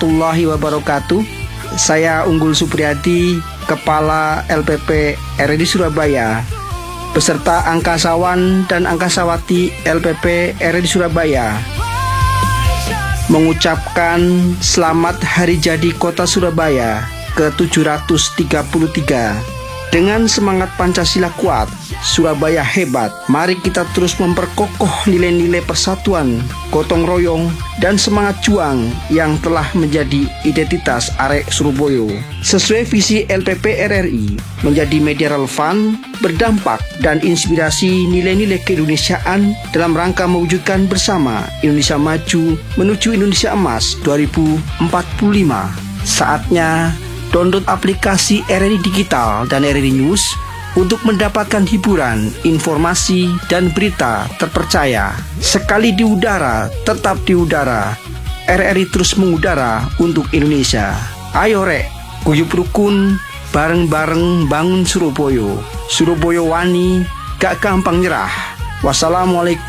warahmatullahi wabarakatuh. Saya Unggul Supriyadi, Kepala LPP RRI Surabaya, beserta angkasawan dan angkasawati LPP RRI Surabaya, mengucapkan selamat Hari Jadi Kota Surabaya ke-733. Dengan semangat Pancasila kuat, Surabaya hebat. Mari kita terus memperkokoh nilai-nilai persatuan, gotong royong, dan semangat juang yang telah menjadi identitas arek Surabaya. Sesuai visi LPP RRI, menjadi media relevan, berdampak, dan inspirasi nilai-nilai keindonesiaan dalam rangka mewujudkan bersama Indonesia Maju menuju Indonesia Emas 2045. Saatnya download aplikasi RRI Digital dan RRI News untuk mendapatkan hiburan, informasi, dan berita terpercaya. Sekali di udara, tetap di udara. RRI terus mengudara untuk Indonesia. Ayo rek, guyub rukun, bareng-bareng bangun Surabaya. Surabaya wani, gak gampang nyerah. Wassalamualaikum.